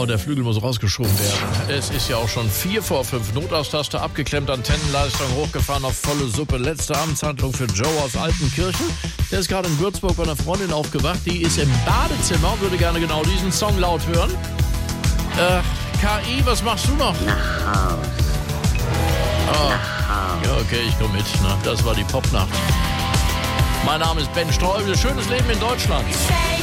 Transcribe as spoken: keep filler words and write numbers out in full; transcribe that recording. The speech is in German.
Genau, der Flügel muss rausgeschoben werden. Es ist ja auch schon vier vor fünf. Notaustasche abgeklemmt, Antennenleistung hochgefahren auf volle Suppe. Letzte Amtshandlung für Joe aus Altenkirchen. Der ist gerade in Würzburg bei einer Freundin aufgewacht. Die ist im Badezimmer und würde gerne genau diesen Song laut hören. Äh, K I, was machst du noch? Nach Haus. Oh. Nach Haus. Ja, okay, ich komme mit. Na, das war die Popnacht. Mein Name ist Ben Streubel. Schönes Leben in Deutschland. Say